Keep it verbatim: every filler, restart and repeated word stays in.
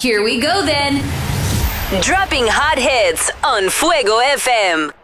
Here we go then. Dropping hot hits on Fuego F M.